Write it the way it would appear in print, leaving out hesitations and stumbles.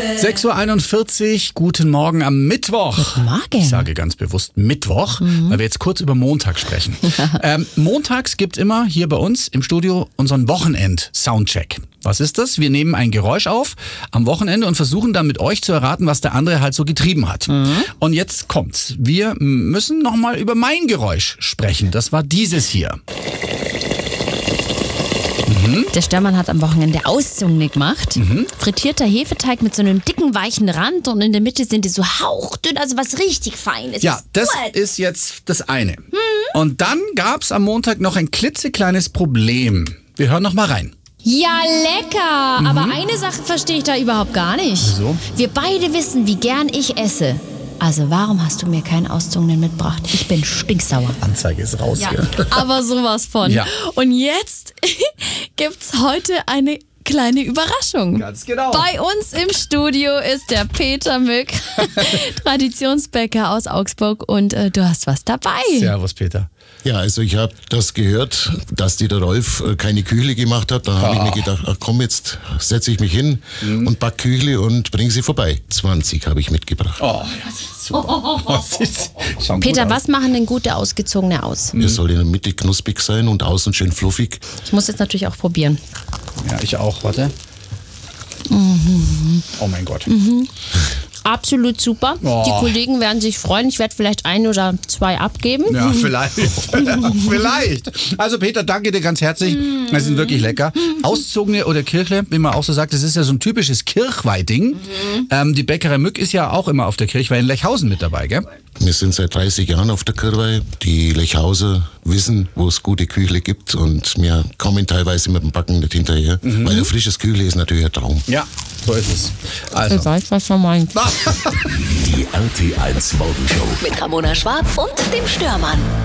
6:41 Uhr, guten Morgen am Mittwoch. Guten Morgen. Ich sage ganz bewusst Mittwoch, weil wir jetzt kurz über Montag sprechen. Montags gibt immer hier bei uns im Studio unseren Wochenend-Soundcheck. Was ist das? Wir nehmen ein Geräusch auf am Wochenende und versuchen dann mit euch zu erraten, was der andere halt so getrieben hat. Und jetzt kommt's. Wir müssen nochmal über mein Geräusch sprechen. Das war dieses hier. Der Störmann hat am Wochenende Auszunge gemacht. Frittierter Hefeteig mit so einem dicken, weichen Rand und in der Mitte sind die so hauchdünn, also was richtig Feines. Ja, das ist jetzt das eine. Und dann gab's am Montag noch ein klitzekleines Problem. Wir hören noch mal rein. Ja, lecker. Aber eine Sache verstehe ich da überhaupt gar nicht. Wieso? Wir beide wissen, wie gern ich esse. Also warum hast du mir keinen Auszungenen mitgebracht? Ich bin stinksauer. Anzeige ist raus, Ja, gell? aber sowas von. Ja. Und jetzt gibt's heute eine kleine Überraschung. Ganz genau. Bei uns im Studio ist der Peter Mück, Traditionsbäcker aus Augsburg, und du hast was dabei. Servus, Peter. Ja, also ich habe das gehört, dass der Rolf keine Küchle gemacht hat. Dann habe ich mir gedacht, ach komm, jetzt setze ich mich hin und back Küchle und bringe sie vorbei. 20 habe ich mitgebracht. Oh, ja, das ist super. Das ist schon Peter, gut aus. was machen denn gute Ausgezogene aus? Es soll in der Mitte knusprig sein und außen schön fluffig. Ich muss jetzt natürlich auch probieren. Ja, ich auch, warte. Oh mein Gott. Absolut super. Oh. Die Kollegen werden sich freuen. Ich werde vielleicht 1 oder 2 abgeben. Ja, vielleicht. Vielleicht. Also Peter, danke dir ganz herzlich. Das sind wirklich lecker. Auszogene oder Kirchle, wie man auch so sagt, das ist ja so ein typisches Kirchweih-Ding. Die Bäckerei Mück ist ja auch immer auf der Kirchweih in Lechhausen mit dabei, gell? Wir sind seit 30 Jahren auf der Kirchweih. Die Lechhauser wissen, wo es gute Küchle gibt und wir kommen teilweise mit dem Backen nicht hinterher, weil ein frisches Küchle ist natürlich ein Traum. Ja, so ist es. Also. Ich weiß, was er meint. Die RT1 Morgenshow. Mit Ramona Schwarz und dem Störmann.